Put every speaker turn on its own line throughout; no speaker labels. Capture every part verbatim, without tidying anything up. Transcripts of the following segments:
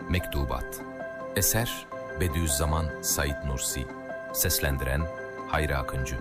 Mektubat. Eser Bediüzzaman Said Nursi. Seslendiren Hayri Akıncı.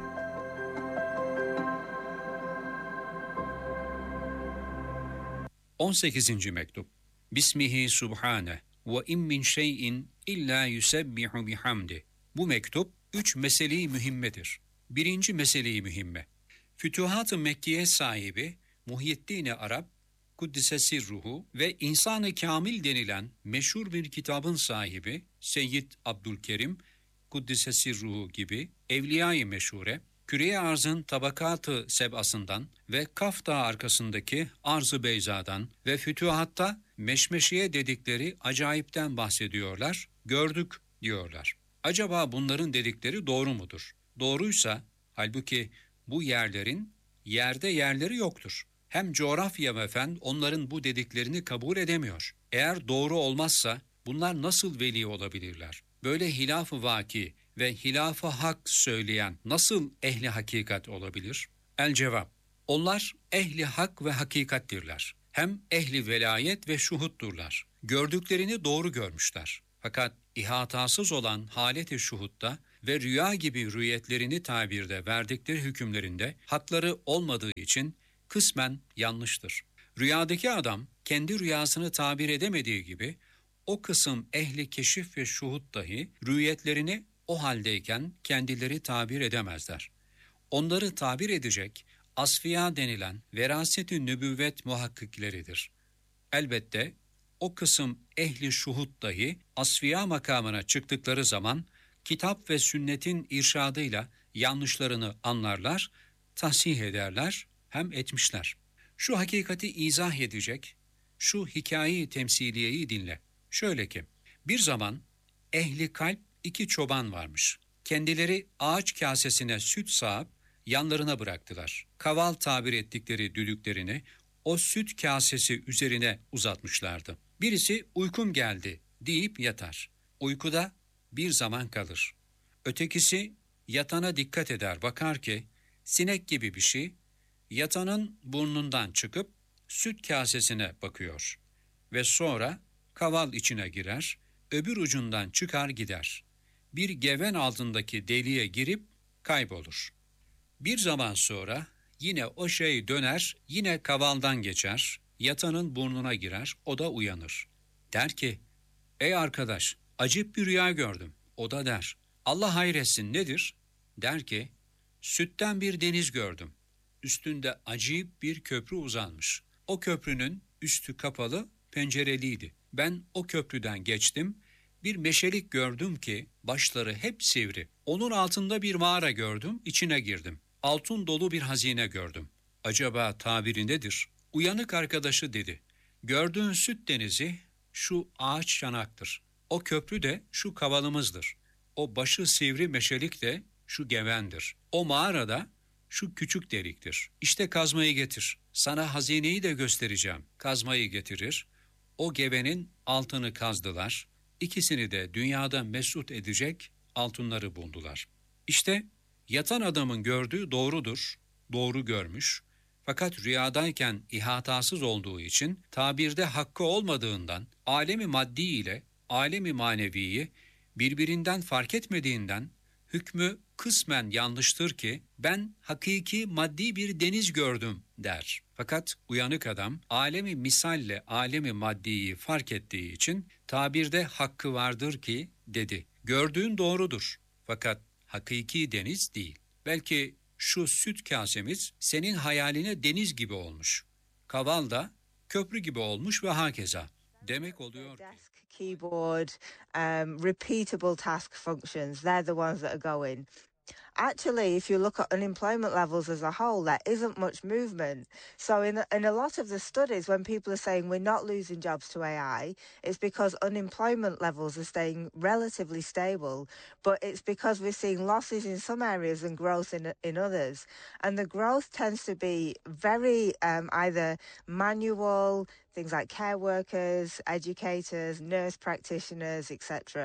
on sekizinci mektup. Bismihi subhane ve in min şeyin illa yusebbihu bihamdi. Bu mektup üç meseleyi mühimmedir. Birinci meseleyi mühimme. Fütuhat-ı Mekkiye sahibi Muhyiddin-i Arap Kuddisesi ruhu ve İnsan-ı Kamil denilen meşhur bir kitabın sahibi Seyyid Abdülkerim Kuddisesi ruhu gibi evliya-i meşhure, Küre-i Arz'ın tabakat-ı seb'asından ve Kaf Dağı arkasındaki Arz-ı Beyza'dan ve Fütuhat'ta meşmeşiye dedikleri acayipten bahsediyorlar, gördük diyorlar. Acaba bunların dedikleri doğru mudur? Doğruysa, halbuki bu yerlerin yerde yerleri yoktur. Hem coğrafya ve fen onların bu dediklerini kabul edemiyor. Eğer doğru olmazsa bunlar nasıl veli olabilirler? Böyle hilaf-ı vaki ve hilaf-ı hak söyleyen nasıl ehli hakikat olabilir? El cevap, onlar ehli hak ve hakikattirler. Hem ehli velayet ve şuhuddurlar. Gördüklerini doğru görmüşler. Fakat ihatasız olan halet-i şuhutta ve rüya gibi rüyetlerini tabirde verdikleri hükümlerinde hakları olmadığı için kısmen yanlıştır. Rüyadaki adam kendi rüyasını tabir edemediği gibi o kısım ehli keşif ve şuhud dahi rüyetlerini o haldeyken kendileri tabir edemezler. Onları tabir edecek asfiya denilen veraset-i nübüvvet muhakkikleridir. Elbette o kısım ehli şuhud dahi asfiya makamına çıktıkları zaman kitap ve sünnetin irşadıyla yanlışlarını anlarlar, tahsih ederler, hem etmişler. Şu hakikati izah edecek, şu hikayeyi temsiliyeyi dinle. Şöyle ki, bir zaman ehli kalp iki çoban varmış. Kendileri ağaç kasesine süt sağıp yanlarına bıraktılar. Kaval tabir ettikleri düdüklerini o süt kasesi üzerine uzatmışlardı. Birisi uykum geldi deyip yatar. Uykuda bir zaman kalır. Ötekisi yatana dikkat eder, bakar ki sinek gibi bir şey yatanın burnundan çıkıp süt kasesine bakıyor ve sonra kaval içine girer, öbür ucundan çıkar gider. Bir geven altındaki deliğe girip kaybolur. Bir zaman sonra yine o şey döner, yine kavaldan geçer, yatanın burnuna girer, o da uyanır. Der ki, ey arkadaş, acip bir rüya gördüm. O da der, Allah hayretsin, nedir? Der ki, sütten bir deniz gördüm. Üstünde acayip bir köprü uzanmış. O köprünün üstü kapalı, pencereliydi. Ben o köprüden geçtim, bir meşelik gördüm ki başları hep sivri. Onun altında bir mağara gördüm, içine girdim. Altın dolu bir hazine gördüm. Acaba tabiri nedir? Uyanık arkadaşı dedi, gördüğün süt denizi şu ağaç çanaktır. O köprü de şu kavalımızdır. O başı sivri meşelik de şu gevendir. O mağarada şu küçük deliktir. İşte kazmayı getir. Sana hazineyi de göstereceğim. Kazmayı getirir. O gevenin altını kazdılar. İkisini de dünyada mesut edecek altınları buldular. İşte yatan adamın gördüğü doğrudur. Doğru görmüş. Fakat rüyadayken ihatasız olduğu için tabirde hakkı olmadığından alemi maddi ile alemi maneviyi birbirinden fark etmediğinden hükmü kısmen yanlıştır ki ben hakiki maddi bir deniz gördüm der. Fakat uyanık adam alemi misalle alemi maddiyi fark ettiği için tabirde hakkı vardır ki dedi. Gördüğün doğrudur fakat hakiki deniz değil. Belki şu süt kasemiz senin hayaline deniz gibi olmuş. Kaval da köprü gibi olmuş ve hakeza. Demek oluyor ki
Desk, keyboard, um, repeatable task functions, they're the ones that are going. Actually, if you look at unemployment levels as a whole, there isn't much movement. So in, in a lot of the studies, when people are saying we're not losing jobs to A I, it's because unemployment levels are staying relatively stable. But it's because we're seeing losses in some areas and growth in, in others. And the growth tends to be very um, either manual, things like care workers, educators, nurse practitioners, et cetera,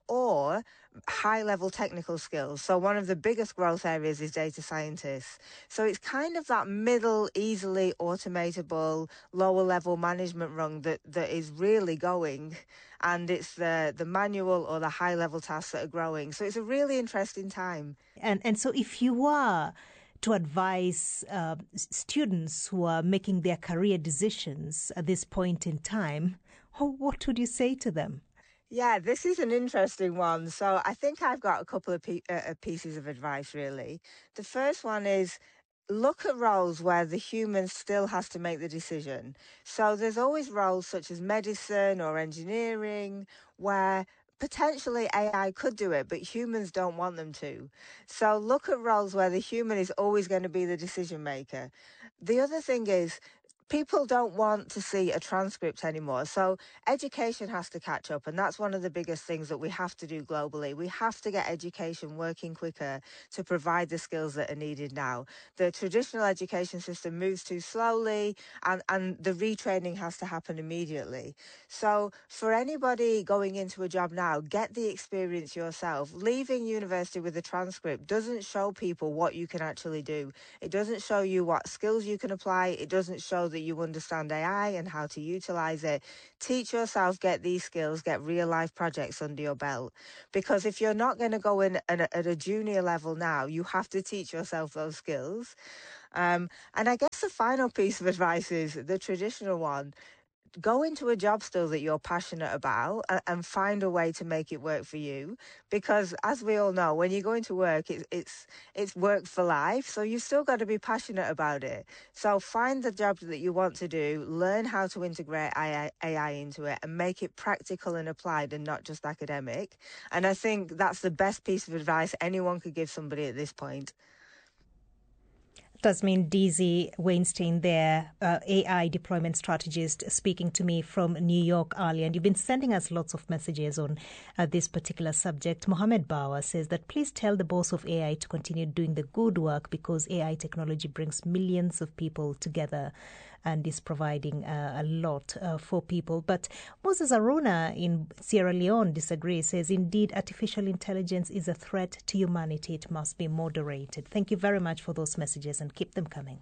or high-level technical skills. So one of the biggest growth areas is data scientists. So it's kind of that middle, easily automatable, lower-level management rung that, that is really going, and it's the, the manual or the high-level tasks that are growing. So it's a really interesting time.
And and so if you are to advise uh, students who are making their career decisions at this point in time, what would you say to them?
Yeah, this is an interesting one. So I think I've got a couple of pe- uh, pieces of advice, really. The first one is look at roles where the human still has to make the decision. So there's always roles such as medicine or engineering where potentially A I could do it, but humans don't want them to. So look at roles where the human is always going to be the decision maker. The other thing is, people don't want to see a transcript anymore. So education has to catch up. And that's one of the biggest things that we have to do globally. We have to get education working quicker to provide the skills that are needed now. The traditional education system moves too slowly, and, and the retraining has to happen immediately. So for anybody going into a job now, get the experience yourself. Leaving university with a transcript doesn't show people what you can actually do. It doesn't show you what skills you can apply. It doesn't show that you understand A I and how to utilize it. Teach yourself, get these skills, get real life projects under your belt. Because if you're not going to go in at a, at a junior level now, you have to teach yourself those skills. Um, and I guess the final piece of advice is the traditional one. Go into a job still that you're passionate about and, and find a way to make it work for you. Because as we all know, when you go into work, it's it's it's work for life. So you've still got to be passionate about it. So find the job that you want to do, learn how to integrate A I into it and make it practical and applied and not just academic. And I think that's the best piece of advice anyone could give somebody at this point.
Tasmin Deasy Weinstein there, uh, A I deployment strategist, speaking to me from New York earlier. And you've been sending us lots of messages on uh, this particular subject. Mohammed Bawa says that please tell the boss of A I to continue doing the good work because A I technology brings millions of people together and is providing uh, a lot uh, for people. But Moses Aruna in Sierra Leone disagrees, says, indeed, artificial intelligence is a threat to humanity. It must be moderated. Thank you very much for those messages and keep them coming.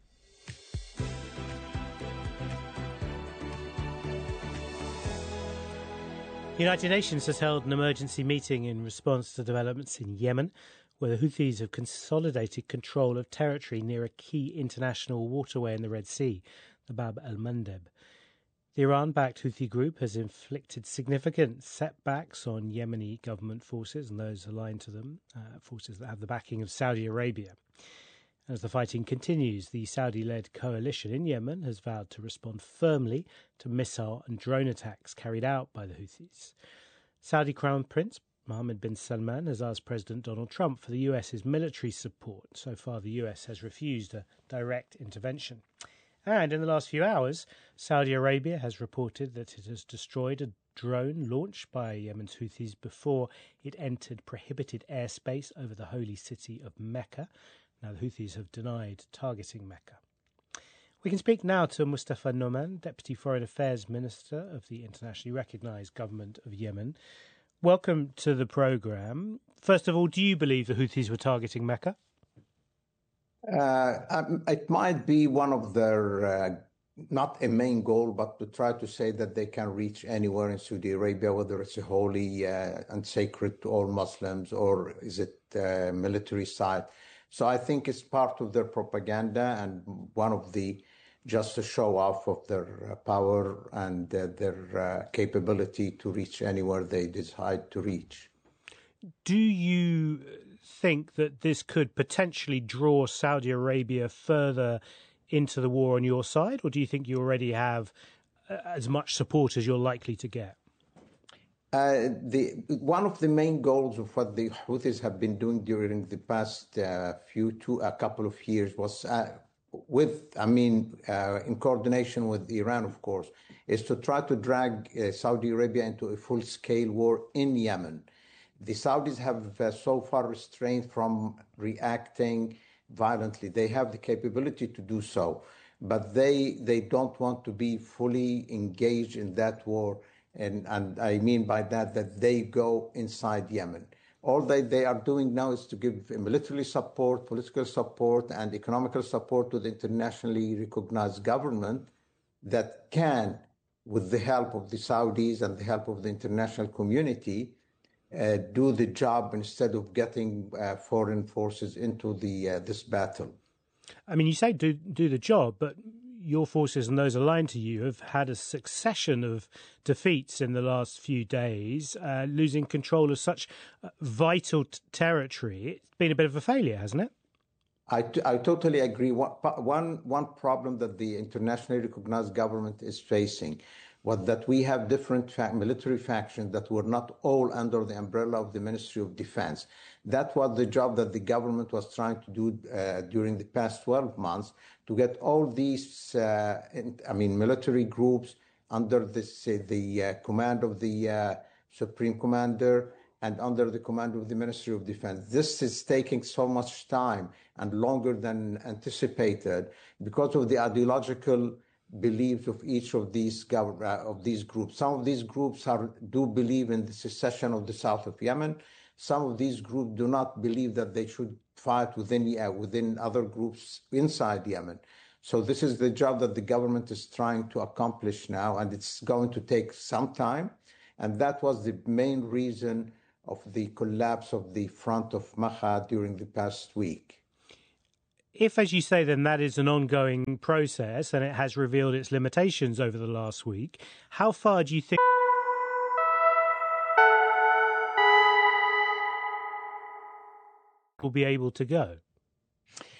The United Nations has held an emergency meeting in response to developments in Yemen, where the Houthis have consolidated control of territory near a key international waterway in the Red Sea, the Bab el-Mandeb. The Iran-backed Houthi group has inflicted significant setbacks on Yemeni government forces and those aligned to them, uh, forces that have the backing of Saudi Arabia. As the fighting continues, the Saudi-led coalition in Yemen has vowed to respond firmly to missile and drone attacks carried out by the Houthis. Saudi Crown Prince Mohammed bin Salman has asked President Donald Trump for the U S's military support. So far, the U S has refused a direct intervention. And in the last few hours, Saudi Arabia has reported that it has destroyed a drone launched by Yemen's Houthis before it entered prohibited airspace over the holy city of Mecca. Now, the Houthis have denied targeting Mecca. We can speak now to Mustafa Noman, Deputy Foreign Affairs Minister of the internationally recognised government of Yemen. Welcome to the programme. First of all, do you believe the Houthis were targeting Mecca?
Uh, um, it might be one of their, uh, not a main goal, but to try to say that they can reach anywhere in Saudi Arabia, whether it's a holy uh, and sacred to all Muslims or is it a military site. So I think it's part of their propaganda and one of the just a show off of their uh, power and uh, their uh, capability to reach anywhere they decide to reach.
Do you think that this could potentially draw Saudi Arabia further into the war on your side, or do you think you already have uh, as much support as you're likely to get?
Uh, the one of the main goals of what the Houthis have been doing during the past uh, few two a couple of years was uh, with, I mean, uh, in coordination with Iran, of course, is to try to drag uh, Saudi Arabia into a full-scale war in Yemen. The Saudis have uh, so far restrained from reacting violently. They have the capability to do so, but they they don't want to be fully engaged in that war And, and I mean by that that they go inside Yemen. All that they are doing now is to give military support, political support, and economical support to the internationally recognized government that can, with the help of the Saudis and the help of the international community, uh, do the job instead of getting uh, foreign forces into the uh, this battle.
I mean, you say do do the job, but your forces and those aligned to you have had a succession of defeats in the last few days, uh, losing control of such vital t- territory. It's been a bit of a failure, hasn't it?
I, t- I totally agree. One, one, one problem that the internationally recognized government is facing was that we have different fa- military factions that were not all under the umbrella of the Ministry of Defense. That was the job that the government was trying to do uh, during the past twelve months, to get all these, uh, in, I mean, military groups under this, uh, the uh, command of the uh, Supreme Commander and under the command of the Ministry of Defense. This is taking so much time and longer than anticipated because of the ideological beliefs of each of these gov- uh, of these groups. Some of these groups are, do believe in the secession of the south of Yemen. Some of these groups do not believe that they should fight within uh, within other groups inside Yemen. So this is the job that the government is trying to accomplish now, and it's going to take some time. And that was the main reason of the collapse of the front of Maha during the past week.
If, as you say, then that is an ongoing process and it has revealed its limitations over the last week, how far do you think will be able to go?